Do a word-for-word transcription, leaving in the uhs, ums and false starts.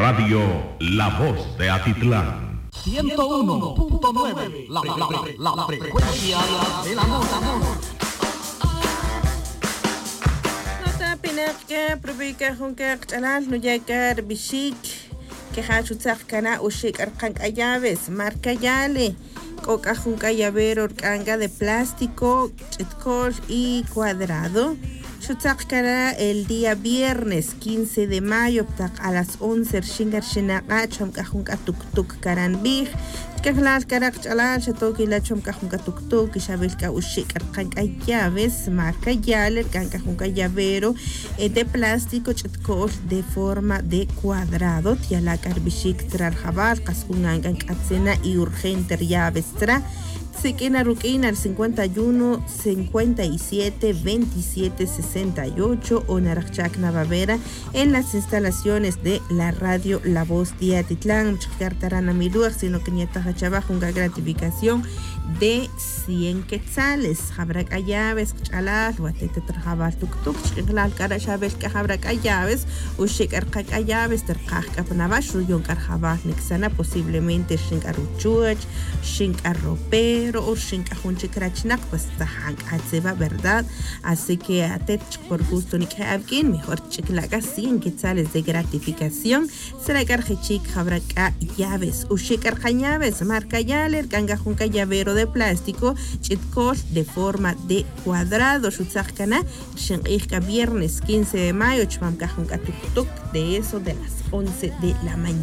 Radio La Voz de Atitlán. ciento uno punto nueve, la, la, la, la frecuencia de la nota. Nota pinaka, probika junka kchalan, no yakar bishik, que hachutzak kana ushik arkank ayaves, marca yale, coca junka llavero orkanga de plástico, chitkol y cuadrado. Chutzakara el día viernes quince de mayo a las once shingar shinaka chomkajunka tuk tuk karanbij kahlal karak chalal chatoki la chomkajunka tuk tuk isabelka ushik arkanka llaves marca yaler kankajunka llavero de plástico chitkol de forma de cuadrado tiala karbishik trar jabal kaskungan katsena y urgente llaves tra Sequena Ruquina al cincuenta y uno, cincuenta y siete, veintisiete, sesenta y ocho o Narachak Navavera en las instalaciones de la radio La Voz de Atitlán. Chcartarana Miluach, sino que nieta trabajo una gratificación de cien quetzales. Habrak ayaves, chalas, guatete trabajaba tuk tuk, chklal cara chaves que habrak ayaves, ushik arkak ayaves, terkaj kapnavash, ruyon karjabah nixana, posiblemente shinkaruchuach, shinkarropero o shinkajunchikrachnak, pues tahan atzeba, ¿verdad? Así que atet por gusto ni que alguien mejor chiklaga cien quetzales de gratificación. Será karjechik habrak ayaves, ushik arkayaves, marca yaler, kangajunka llavero de plástico, chitkol de forma de cuadrado, shutzakana, shenqika viernes quince de mayo, chmamkajunka tuk tuk, de eso de las once de la mañana.